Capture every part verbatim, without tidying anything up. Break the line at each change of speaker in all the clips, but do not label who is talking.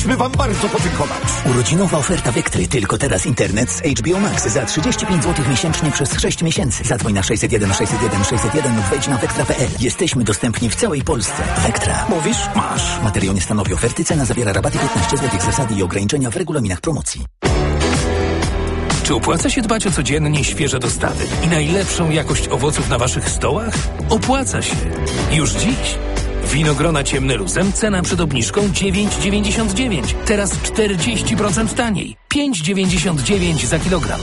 Chcemy wam bardzo podziękować.
Urodzinowa oferta Vectry. Tylko teraz internet z H B O Max za trzydzieści pięć złotych miesięcznie przez sześć miesięcy. Zadzwoń na sześćset jeden sześćset jeden sześćset jeden lub wejdź na vectra kropka p l. Jesteśmy dostępni w całej Polsce. Vectra.
Mówisz? Masz.
Materiał nie stanowi oferty. Cena zawiera rabaty piętnaście złotych. Zasady i ograniczenia w regulaminach promocji.
Czy opłaca się dbać o codziennie świeże dostawy i najlepszą jakość owoców na waszych stołach? Opłaca się. Już dziś. Winogrona ciemne luzem, cena przed obniżką dziewięć dziewięćdziesiąt dziewięć. Teraz czterdzieści procent taniej. pięć dziewięćdziesiąt dziewięć za kilogram.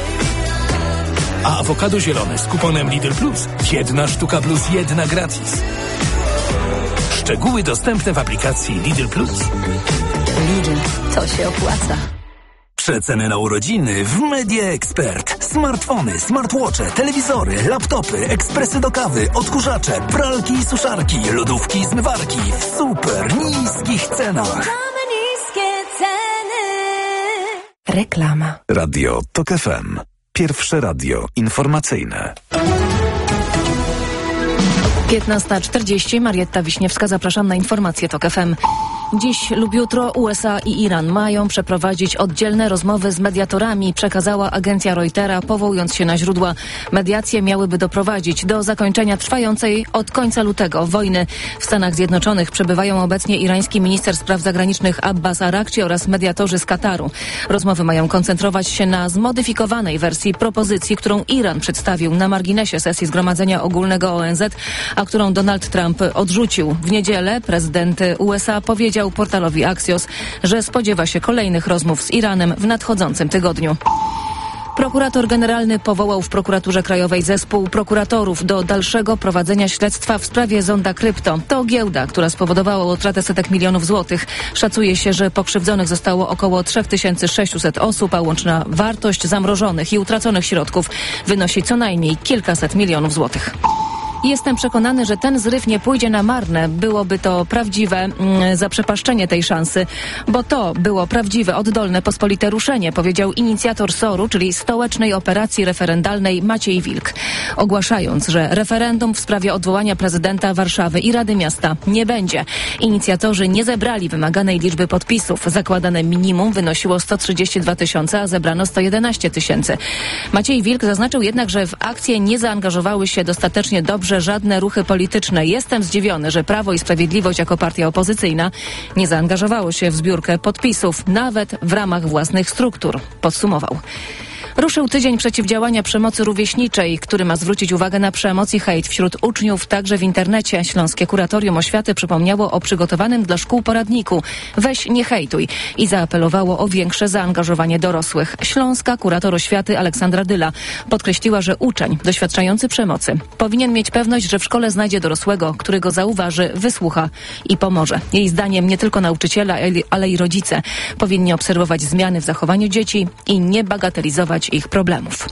A awokado zielone z kuponem Lidl Plus. Jedna sztuka plus jedna gratis. Szczegóły dostępne w aplikacji Lidl Plus.
Lidl, to się opłaca.
Przeceny na urodziny w Media Expert. Smartfony, smartwatche, telewizory, laptopy, ekspresy do kawy, odkurzacze, pralki i suszarki, lodówki i zmywarki w super niskich cenach.
niskie ceny.
Reklama.
Radio Tok F M. Pierwsze radio informacyjne.
piętnasta czterdzieści. Marietta Wiśniewska. Zapraszam na informacje Tok F M. Dziś lub jutro U S A i Iran mają przeprowadzić oddzielne rozmowy z mediatorami, przekazała agencja Reutera, powołując się na źródła. Mediacje miałyby doprowadzić do zakończenia trwającej od końca lutego wojny. W Stanach Zjednoczonych przebywają obecnie irański minister spraw zagranicznych Abbas Arakci oraz mediatorzy z Kataru. Rozmowy mają koncentrować się na zmodyfikowanej wersji propozycji, którą Iran przedstawił na marginesie sesji Zgromadzenia Ogólnego O N Z, a którą Donald Trump odrzucił. W niedzielę prezydent U S A powiedział portalowi Axios, że spodziewa się kolejnych rozmów z Iranem w nadchodzącym tygodniu. Prokurator generalny powołał w Prokuraturze Krajowej zespół prokuratorów do dalszego prowadzenia śledztwa w sprawie Zonda Krypto. To giełda, która spowodowała utratę setek milionów złotych. Szacuje się, że pokrzywdzonych zostało około trzy tysiące sześćset osób, a łączna wartość zamrożonych i utraconych środków wynosi co najmniej kilkaset milionów złotych. Jestem przekonany, że ten zryw nie pójdzie na marne. Byłoby to prawdziwe mm, zaprzepaszczenie tej szansy, bo to było prawdziwe, oddolne, pospolite ruszenie, powiedział inicjator S O R-u, czyli Stołecznej Operacji Referendalnej Maciej Wilk, ogłaszając, że referendum w sprawie odwołania prezydenta Warszawy i Rady Miasta nie będzie. Inicjatorzy nie zebrali wymaganej liczby podpisów. Zakładane minimum wynosiło sto trzydzieści dwa tysiące, a zebrano sto jedenaście tysięcy. Maciej Wilk zaznaczył jednak, że w akcję nie zaangażowały się dostatecznie dobrze żadne ruchy polityczne. Jestem zdziwiony, że Prawo i Sprawiedliwość jako partia opozycyjna nie zaangażowało się w zbiórkę podpisów, nawet w ramach własnych struktur, podsumował. Ruszył tydzień przeciwdziałania przemocy rówieśniczej, który ma zwrócić uwagę na przemoc i hejt wśród uczniów, także w internecie. Śląskie Kuratorium Oświaty przypomniało o przygotowanym dla szkół poradniku „Weź, nie hejtuj” i zaapelowało o większe zaangażowanie dorosłych. Śląska kurator oświaty Aleksandra Dyla podkreśliła, że uczeń doświadczający przemocy powinien mieć pewność, że w szkole znajdzie dorosłego, który go zauważy, wysłucha i pomoże. Jej zdaniem nie tylko nauczyciele, ale i rodzice powinni obserwować zmiany w zachowaniu dzieci i nie bagatelizować ich problemów.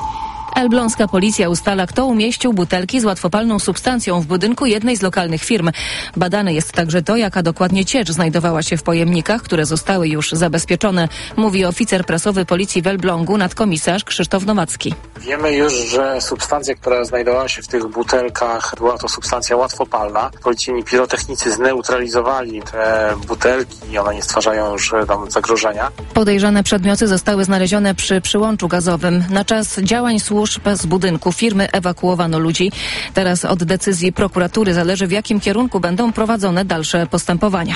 Elbląska policja ustala, kto umieścił butelki z łatwopalną substancją w budynku jednej z lokalnych firm. Badane jest także to, jaka dokładnie ciecz znajdowała się w pojemnikach, które zostały już zabezpieczone, mówi oficer prasowy policji w Elblągu, nadkomisarz Krzysztof Nowacki.
Wiemy już, że substancja, która znajdowała się w tych butelkach, była to substancja łatwopalna. Policyjni pirotechnicy zneutralizowali te butelki i one nie stwarzają już tam zagrożenia.
Podejrzane przedmioty zostały znalezione przy przyłączu gazowym. Na czas działań służb z budynku firmy ewakuowano ludzi. Teraz od decyzji prokuratury zależy, w jakim kierunku będą prowadzone dalsze postępowania.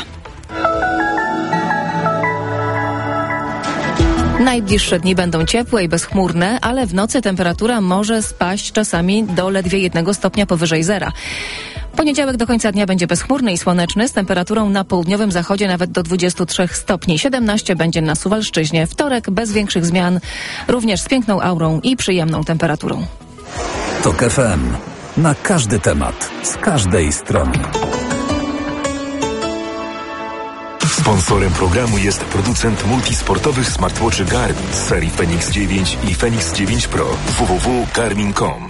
Najbliższe dni będą ciepłe i bezchmurne, ale w nocy temperatura może spaść czasami do ledwie jednego stopnia powyżej zera. Poniedziałek do końca dnia będzie bezchmurny i słoneczny z temperaturą na południowym zachodzie nawet do dwudziestu trzech stopni. siedemnaście będzie na Suwalszczyźnie. Wtorek bez większych zmian, również z piękną aurą i przyjemną temperaturą.
Tok F M. Na każdy temat, z każdej strony.
Sponsorem programu jest producent multisportowych smartwatchy Garmin z serii Fenix dziewięć i Fenix dziewięć Pro. w w w kropka garmin kropka com.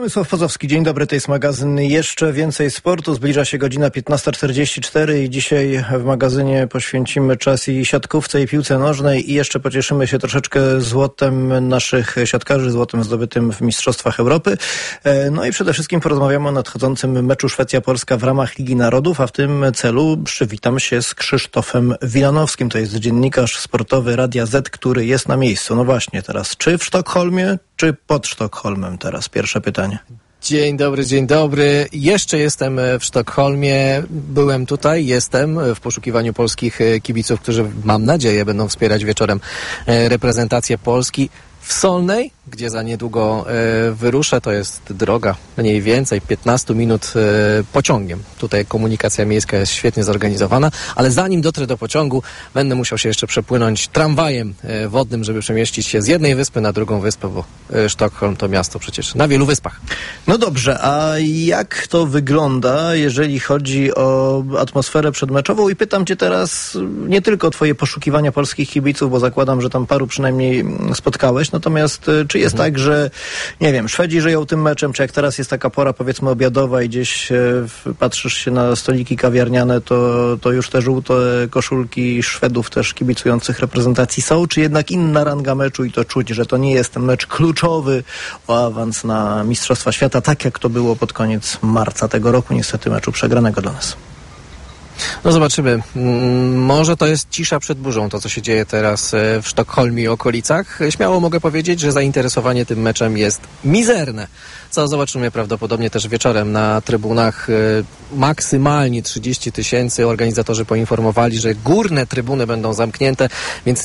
Przemysław Pozowski, dzień dobry, to jest magazyn Jeszcze Więcej Sportu. Zbliża się godzina piętnasta czterdzieści cztery i dzisiaj w magazynie poświęcimy czas i siatkówce, i piłce nożnej i jeszcze pocieszymy się troszeczkę złotem naszych siatkarzy, złotem zdobytym w Mistrzostwach Europy. No i przede wszystkim porozmawiamy o nadchodzącym meczu Szwecja-Polska w ramach Ligi Narodów, a w tym celu przywitam się z Krzysztofem Wilanowskim. To jest dziennikarz sportowy Radia Z, który jest na miejscu. No właśnie teraz, czy w Sztokholmie, czy pod Sztokholmem teraz? Pierwsze pytanie.
Dzień dobry, dzień dobry. Jeszcze jestem w Sztokholmie. Byłem tutaj, jestem w poszukiwaniu polskich kibiców, którzy mam nadzieję będą wspierać wieczorem reprezentację Polski. W Solnej, gdzie za niedługo e, wyruszę, to jest droga mniej więcej piętnaście minut e, pociągiem. Tutaj komunikacja miejska jest świetnie zorganizowana, ale zanim dotrę do pociągu, będę musiał się jeszcze przepłynąć tramwajem e, wodnym, żeby przemieścić się z jednej wyspy na drugą wyspę, bo e, Sztokholm to miasto przecież na wielu wyspach.
No dobrze, a jak to wygląda, jeżeli chodzi o atmosferę przedmeczową? I pytam cię teraz nie tylko o twoje poszukiwania polskich kibiców, bo zakładam, że tam paru przynajmniej spotkałeś. Natomiast czy jest mhm. tak, że nie wiem, Szwedzi żyją tym meczem, czy jak teraz jest taka pora powiedzmy obiadowa i gdzieś e, patrzysz się na stoliki kawiarniane, to, to już te żółte koszulki Szwedów też kibicujących reprezentacji są, czy jednak inna ranga meczu i to czuć, że to nie jest ten mecz kluczowy o awans na Mistrzostwa Świata, tak jak to było pod koniec marca tego roku, niestety meczu przegranego dla nas.
No zobaczymy. Może to jest cisza przed burzą, to co się dzieje teraz w Sztokholmie i okolicach. Śmiało mogę powiedzieć, że zainteresowanie tym meczem jest mizerne. Co zobaczymy prawdopodobnie też wieczorem na trybunach. Maksymalnie trzydzieści tysięcy. Organizatorzy poinformowali, że górne trybuny będą zamknięte, więc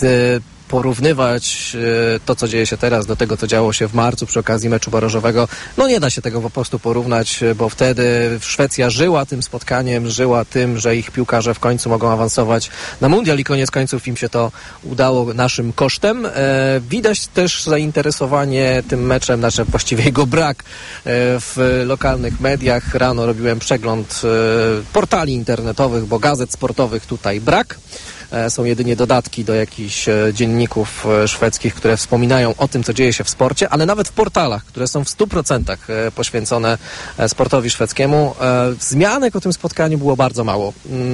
porównywać to, co dzieje się teraz do tego, co działo się w marcu przy okazji meczu barażowego, no nie da się tego po prostu porównać, bo wtedy Szwecja żyła tym spotkaniem, żyła tym, że ich piłkarze w końcu mogą awansować na mundial i koniec końców im się to udało naszym kosztem. Widać też zainteresowanie tym meczem, znaczy właściwie jego brak w lokalnych mediach. Rano robiłem przegląd portali internetowych, bo gazet sportowych tutaj brak. Są jedynie dodatki do jakichś dzienników szwedzkich, które wspominają o tym, co dzieje się w sporcie, ale nawet w portalach, które są w stu procentach poświęcone sportowi szwedzkiemu, wzmianek o tym spotkaniu było bardzo mało.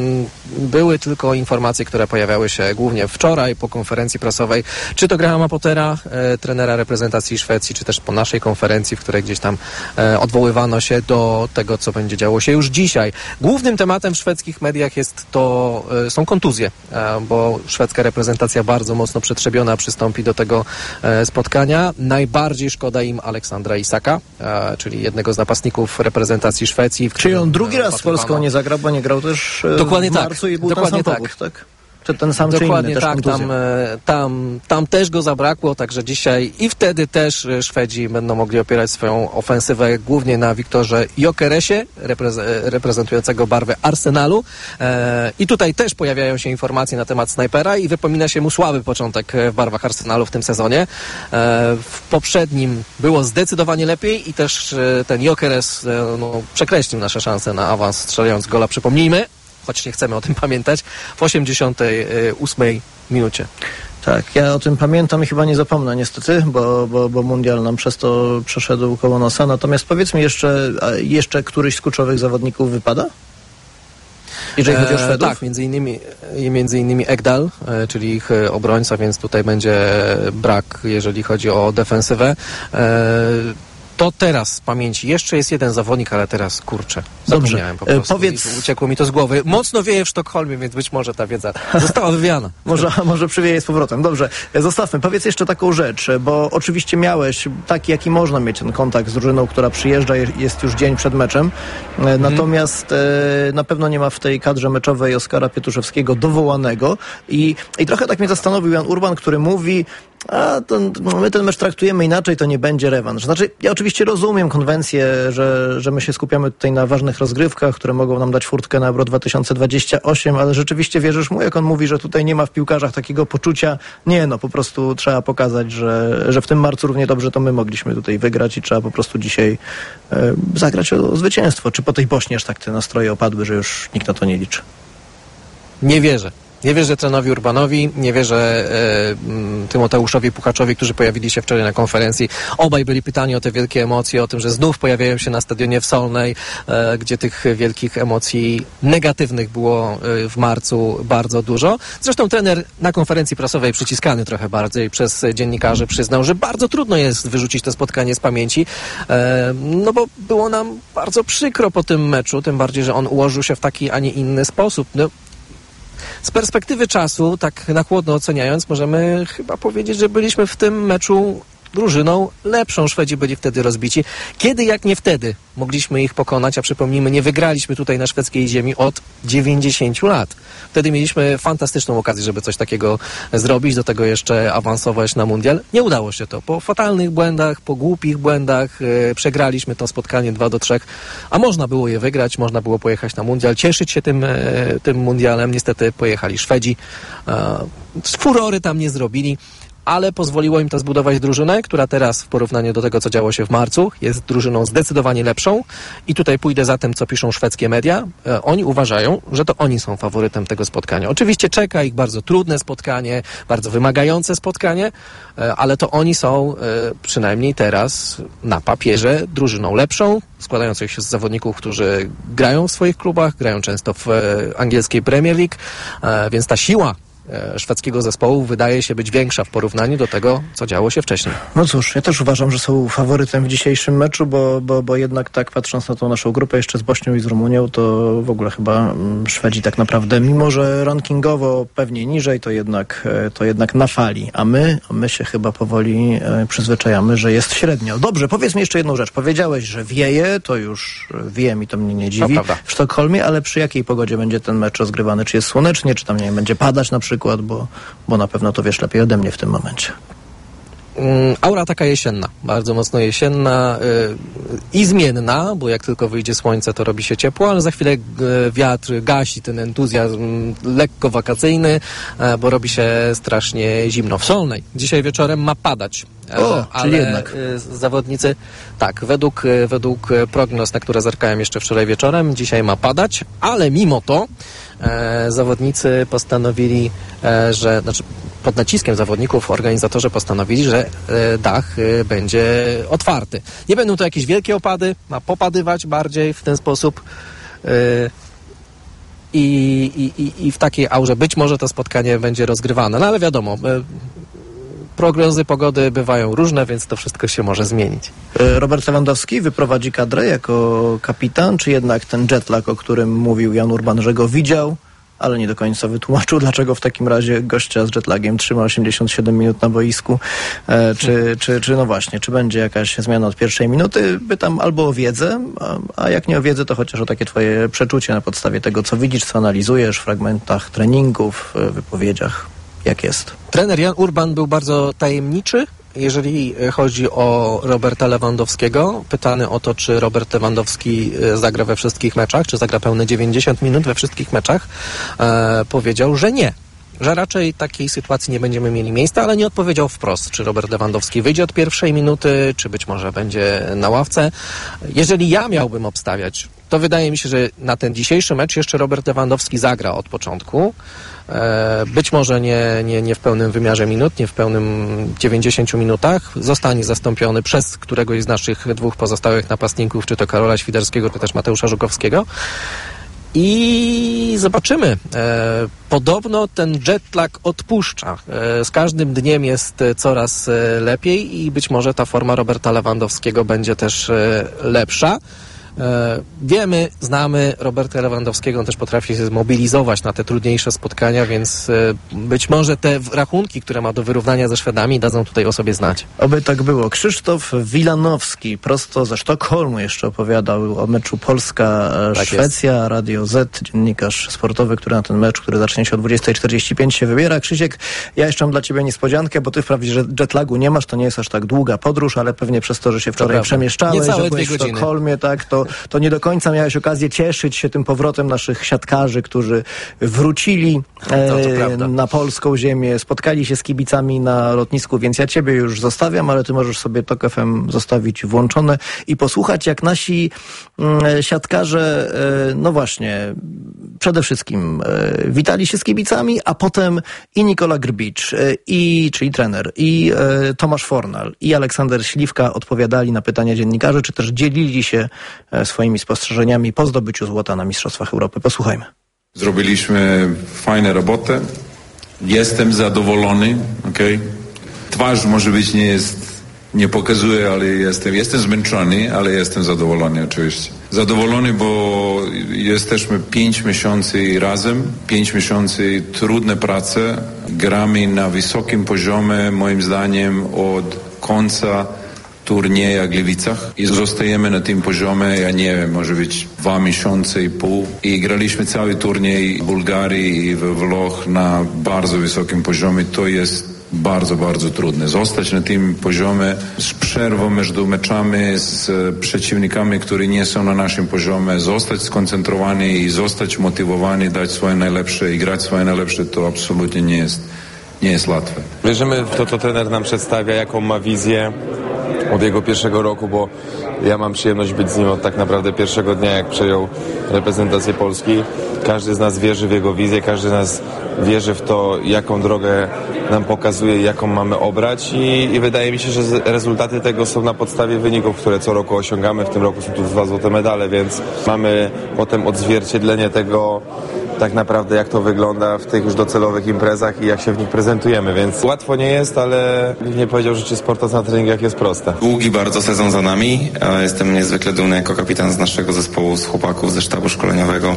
Były tylko informacje, które pojawiały się głównie wczoraj po konferencji prasowej, czy to Grahama Pottera, trenera reprezentacji Szwecji, czy też po naszej konferencji, w której gdzieś tam odwoływano się do tego, co będzie działo się już dzisiaj. Głównym tematem w szwedzkich mediach jest to, są kontuzje, bo szwedzka reprezentacja bardzo mocno przetrzebiona przystąpi do tego e, spotkania. Najbardziej szkoda im Aleksandra Isaka, e, czyli jednego z napastników reprezentacji Szwecji.
Czyli on drugi raz z Polską nie zagrał, bo nie grał też e,
Dokładnie
w marcu
tak.
i był
Dokładnie
ten sam
tak.
powód, tak? Czy ten sam,
Dokładnie
czy inny,
tak,
też
tam, tam, tam też go zabrakło, także dzisiaj i wtedy też Szwedzi będą mogli opierać swoją ofensywę głównie na Wiktorze Gyökeresie, reprez- reprezentującego barwę Arsenalu. E, I tutaj też pojawiają się informacje na temat snajpera i wypomina się mu słaby początek w barwach Arsenalu w tym sezonie. E, w poprzednim było zdecydowanie lepiej i też e, ten Gyökeres e, no, przekreślił nasze szanse na awans, strzelając gola, przypomnijmy, choć nie chcemy o tym pamiętać, w osiemdziesiątej ósmej minucie.
Tak, ja o tym pamiętam i chyba nie zapomnę niestety, bo, bo, bo mundial nam przez to przeszedł koło nosa. Natomiast powiedz mi jeszcze, jeszcze któryś z kluczowych zawodników wypada? Jeżeli chodzi o Szwedów?
E, tak, między innymi, między innymi Ekdal, e, czyli ich obrońca, więc tutaj będzie brak, jeżeli chodzi o defensywę. E, To teraz z pamięci. Jeszcze jest jeden zawodnik, ale teraz kurczę. Zapomniałem po prostu. Powiedz... Uciekło mi to z głowy. Mocno wieje w Sztokholmie, więc być może ta wiedza została wywiana.
może, może przywieje z powrotem. Dobrze, zostawmy. Powiedz jeszcze taką rzecz, bo oczywiście miałeś taki, jaki można mieć ten kontakt z drużyną, która przyjeżdża, jest już dzień przed meczem. Hmm. Natomiast e, na pewno nie ma w tej kadrze meczowej Oskara Pietuszewskiego dowołanego i, i trochę tak mnie zastanowił Jan Urban, który mówi, a to, my ten mecz traktujemy inaczej, to nie będzie rewanż. Znaczy, ja oczywiście rozumiem konwencję, że, że my się skupiamy tutaj na ważnych rozgrywkach, które mogą nam dać furtkę na Euro dwa tysiące dwadzieścia osiem, ale rzeczywiście wierzysz mu, jak on mówi, że tutaj nie ma w piłkarzach takiego poczucia, nie no, po prostu trzeba pokazać, że, że w tym marcu równie dobrze to my mogliśmy tutaj wygrać i trzeba po prostu dzisiaj e, zagrać o zwycięstwo. Czy po tej Bośni aż tak te nastroje opadły, że już nikt na to nie liczy?
Nie wierzę. Nie wierzę trenowi Urbanowi, nie wierzę e, Tymoteuszowi Puchaczowi, którzy pojawili się wczoraj na konferencji. Obaj byli pytani o te wielkie emocje, o tym, że znów pojawiają się na stadionie w Solnej, e, gdzie tych wielkich emocji negatywnych było e, w marcu bardzo dużo. Zresztą trener na konferencji prasowej, przyciskany trochę bardziej przez dziennikarzy, przyznał, że bardzo trudno jest wyrzucić to spotkanie z pamięci, e, no bo było nam bardzo przykro po tym meczu, tym bardziej, że on ułożył się w taki, a nie inny sposób. No, z perspektywy czasu, tak na chłodno oceniając, możemy chyba powiedzieć, że byliśmy w tym meczu drużyną lepszą. Szwedzi byli wtedy rozbici. Kiedy jak nie wtedy mogliśmy ich pokonać, a przypomnijmy, nie wygraliśmy tutaj na szwedzkiej ziemi od dziewięćdziesięciu lat. Wtedy mieliśmy fantastyczną okazję, żeby coś takiego zrobić, do tego jeszcze awansować na mundial. Nie udało się to. Po fatalnych błędach, po głupich błędach yy, przegraliśmy to spotkanie dwa do trzech, a można było je wygrać, można było pojechać na mundial, cieszyć się tym, yy, tym mundialem. Niestety pojechali Szwedzi. Yy, furory tam nie zrobili, ale pozwoliło im to zbudować drużynę, która teraz w porównaniu do tego, co działo się w marcu, jest drużyną zdecydowanie lepszą. I tutaj pójdę za tym, co piszą szwedzkie media. E, oni uważają, że to oni są faworytem tego spotkania. Oczywiście czeka ich bardzo trudne spotkanie, bardzo wymagające spotkanie, e, ale to oni są e, przynajmniej teraz na papierze drużyną lepszą, składającą się z zawodników, którzy grają w swoich klubach, grają często w e, angielskiej Premier League, e, więc ta siła szwedzkiego zespołu wydaje się być większa w porównaniu do tego, co działo się wcześniej.
No cóż, ja też uważam, że są faworytem w dzisiejszym meczu, bo, bo, bo jednak tak patrząc na tą naszą grupę jeszcze z Bośnią i z Rumunią, to w ogóle chyba Szwedzi tak naprawdę, mimo że rankingowo pewnie niżej, to jednak, to jednak na fali. A my, a my się chyba powoli przyzwyczajamy, że jest średnio. Dobrze, powiedz mi jeszcze jedną rzecz. Powiedziałeś, że wieje, to już wiem i to mnie nie dziwi, w Sztokholmie, ale przy jakiej pogodzie będzie ten mecz rozgrywany? Czy jest słonecznie, czy tam nie wiem, będzie padać na przykład? Przykład, bo, bo na pewno to wiesz lepiej ode mnie w tym momencie.
Mm, aura taka jesienna, bardzo mocno jesienna yy, i zmienna, bo jak tylko wyjdzie słońce, to robi się ciepło, ale za chwilę yy, wiatr gasi ten entuzjazm yy, lekko wakacyjny, yy, bo robi się strasznie zimno. W Solnej dzisiaj wieczorem ma padać.
O,
yy, ale
czyli jednak.
Yy, zawodnicy, tak, według, yy, według prognoz, na które zerkałem jeszcze wczoraj wieczorem, dzisiaj ma padać, ale mimo to E, zawodnicy postanowili, e, że, znaczy pod naciskiem zawodników organizatorzy postanowili, że e, dach e, będzie otwarty. Nie będą to jakieś wielkie opady, ma popadywać bardziej w ten sposób e, i, i, i w takiej aurze być może to spotkanie będzie rozgrywane, no ale wiadomo, e, prognozy pogody bywają różne, więc to wszystko się może zmienić.
Robert Lewandowski wyprowadzi kadrę jako kapitan, czy jednak ten jetlag, o którym mówił Jan Urban, że go widział, ale nie do końca wytłumaczył, dlaczego w takim razie gościa z jetlagiem trzyma osiemdziesiąt siedem minut na boisku, e, czy, czy, czy no właśnie, czy będzie jakaś zmiana od pierwszej minuty? Pytam albo o wiedzę, a, a jak nie o wiedzę, to chociaż o takie twoje przeczucie na podstawie tego, co widzisz, co analizujesz w fragmentach treningów, wypowiedziach. Jak jest?
Trener Jan Urban był bardzo tajemniczy, jeżeli chodzi o Roberta Lewandowskiego. Pytany o to, czy Robert Lewandowski zagra we wszystkich meczach, czy zagra pełne dziewięćdziesiąt minut we wszystkich meczach, e, powiedział, że nie. Że raczej takiej sytuacji nie będziemy mieli miejsca, ale nie odpowiedział wprost, czy Robert Lewandowski wyjdzie od pierwszej minuty, czy być może będzie na ławce. Jeżeli ja miałbym obstawiać, to wydaje mi się, że na ten dzisiejszy mecz jeszcze Robert Lewandowski zagra od początku. E, być może nie, nie, nie w pełnym wymiarze minut, nie w pełnym dziewięćdziesięciu minutach. Zostanie zastąpiony przez któregoś z naszych dwóch pozostałych napastników, czy to Karola Świderskiego, czy też Mateusza Żukowskiego. I zobaczymy. E, podobno ten jetlag odpuszcza. E, z każdym dniem jest coraz e, lepiej i być może ta forma Roberta Lewandowskiego będzie też e, lepsza. E, wiemy, znamy Roberta Lewandowskiego, on też potrafi się zmobilizować na te trudniejsze spotkania, więc e, być może te rachunki, które ma do wyrównania ze Szwedami, dadzą tutaj o sobie znać.
Oby tak było. Krzysztof Wilanowski prosto ze Sztokholmu jeszcze opowiadał o meczu Polska-Szwecja. Tak, Radio Z, dziennikarz sportowy, który na ten mecz, który zacznie się o dwudziesta czterdzieści pięć, się wybiera. Krzysiek, ja jeszcze mam dla ciebie niespodziankę, bo ty wprawdzie że jetlagu nie masz, to nie jest aż tak długa podróż, ale pewnie przez to, że się wczoraj to przemieszczałeś,
niecałe
że byłeś w Sztokholmie, tak, to, to nie do końca miałeś okazję cieszyć się tym powrotem naszych siatkarzy, którzy wrócili e, na polską ziemię, spotkali się z kibicami na lotnisku, więc ja ciebie już zostawiam, ale ty możesz sobie Tok F M zostawić włączone i posłuchać, jak nasi mm, siatkarze, e, no właśnie, przede wszystkim e, witali się z kibicami, a potem i Nikola Grbicz, e, i, czyli trener, i e, Tomasz Fornal, i Aleksander Śliwka odpowiadali na pytania dziennikarzy, czy też dzielili się e, swoimi spostrzeżeniami po zdobyciu złota na Mistrzostwach Europy. Posłuchajmy.
Zrobiliśmy fajną robotę. Jestem zadowolony, okej. Okay? Twarz może być nie jest, nie pokazuje, ale jestem, jestem zmęczony, ale jestem zadowolony oczywiście. Zadowolony, bo jesteśmy pięć miesięcy razem, pięć miesięcy trudne prace. Gramy na wysokim poziomie, moim zdaniem, od końca turnieja w Gliwicach i zostajemy na tym poziomie, ja nie wiem, może być dwa miesiące i pół i graliśmy cały turniej w Bułgarii i we Włoch na bardzo wysokim poziomie. To jest bardzo, bardzo trudne. Zostać na tym poziomie z przerwą między meczami, z przeciwnikami, którzy nie są na naszym poziomie, zostać skoncentrowany i zostać motywowany, dać swoje najlepsze i grać swoje najlepsze, to absolutnie nie jest, nie jest łatwe.
Wierzymy w to, co trener nam przedstawia, jaką ma wizję od jego pierwszego roku, bo ja mam przyjemność być z nim od tak naprawdę pierwszego dnia, jak przejął reprezentację Polski. Każdy z nas wierzy w jego wizję, każdy z nas wierzy w to, jaką drogę nam pokazuje, jaką mamy obrać i, i wydaje mi się, że rezultaty tego są na podstawie wyników, które co roku osiągamy. W tym roku są tu dwa złote medale, więc mamy potem odzwierciedlenie tego, tak naprawdę jak to wygląda w tych już docelowych imprezach i jak się w nich prezentujemy, więc łatwo nie jest, ale nikt nie powiedział, że życie sportowca na treningach jest proste.
Długi bardzo sezon za nami, jestem niezwykle dumny jako kapitan z naszego zespołu, z chłopaków ze sztabu szkoleniowego,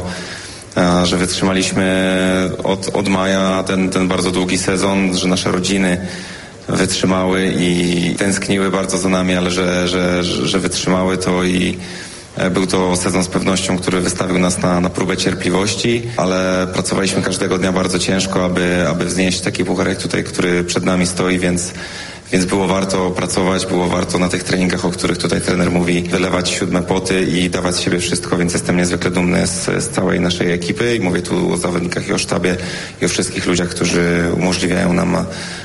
że wytrzymaliśmy od, od maja ten, ten bardzo długi sezon, że nasze rodziny wytrzymały i tęskniły bardzo za nami, ale że, że, że wytrzymały to i był to sezon z pewnością, który wystawił nas na, na próbę cierpliwości, ale pracowaliśmy każdego dnia bardzo ciężko, aby, aby wznieść taki pucharek tutaj, który przed nami stoi, więc, więc było warto pracować, było warto na tych treningach, o których tutaj trener mówi, wylewać siódme poty i dawać z siebie wszystko, więc jestem niezwykle dumny z, z całej naszej ekipy i mówię tu o zawodnikach i o sztabie i o wszystkich ludziach, którzy umożliwiają nam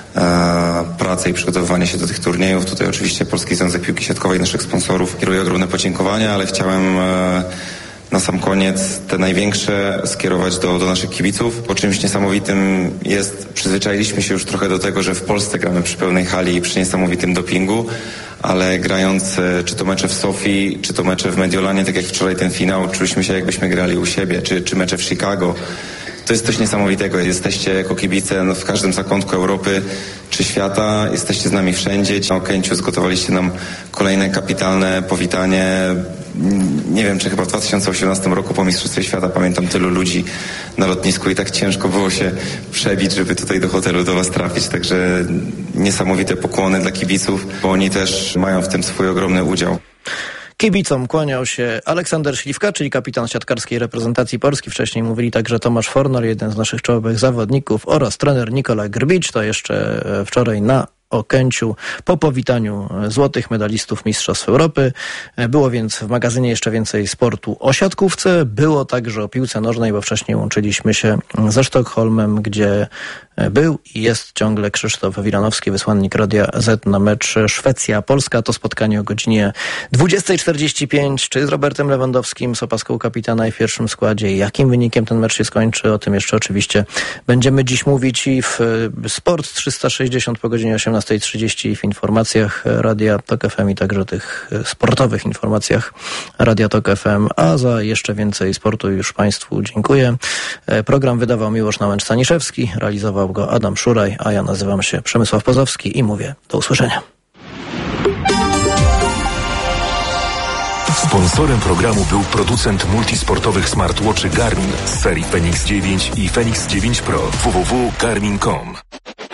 pracę i przygotowywanie się do tych turniejów. Tutaj oczywiście Polski Związek Piłki Siatkowej, naszych sponsorów, kieruję ogromne podziękowania, ale chciałem na sam koniec te największe skierować do, do naszych kibiców. Bo czymś niesamowitym jest, przyzwyczailiśmy się już trochę do tego, że w Polsce gramy przy pełnej hali i przy niesamowitym dopingu, ale grając czy to mecze w Sofii, czy to mecze w Mediolanie, tak jak wczoraj ten finał, czuliśmy się jakbyśmy grali u siebie, czy, czy mecze w Chicago. To jest coś niesamowitego. Jesteście jako kibice no, w każdym zakątku Europy czy świata. Jesteście z nami wszędzie. Na Okęciu zgotowaliście nam kolejne kapitalne powitanie. Nie wiem, czy chyba w dwa tysiące osiemnastym roku po Mistrzostwie Świata pamiętam tylu ludzi na lotnisku i tak ciężko było się przebić, żeby tutaj do hotelu do was trafić. Także niesamowite pokłony dla kibiców, bo oni też mają w tym swój ogromny udział.
Kibicom kłaniał się Aleksander Śliwka, czyli kapitan siatkarskiej reprezentacji Polski. Wcześniej mówili także Tomasz Fornal, jeden z naszych czołowych zawodników, oraz trener Nikola Grbicz. To jeszcze wczoraj na Okęciu po powitaniu złotych medalistów Mistrzostw Europy. Było więc w magazynie jeszcze więcej sportu o siatkówce. Było także o piłce nożnej, bo wcześniej łączyliśmy się ze Sztokholmem, gdzie był i jest ciągle Krzysztof Wilanowski, wysłannik Radia Z na mecz Szwecja-Polska. To spotkanie o godzinie dwudziestej czterdzieści pięć. Czy z Robertem Lewandowskim, z opaską kapitana i w pierwszym składzie? Jakim wynikiem ten mecz się skończy? O tym jeszcze oczywiście będziemy dziś mówić i w Sport trzysta sześćdziesiąt po godzinie osiemnastej trzydzieści w informacjach Radia Tok F M i także tych sportowych informacjach Radia Tok F M. A za jeszcze więcej sportu już Państwu dziękuję. Program wydawał Miłosz Nałęcz-Staniszewski, realizował go Adam Szuraj, a ja nazywam się Przemysław Pozowski i mówię do usłyszenia.
Sponsorem programu był producent multisportowych smartwatchy Garmin z serii Fenix dziewięć i Fenix dziewięć Pro. w w w kropka garmin kropka com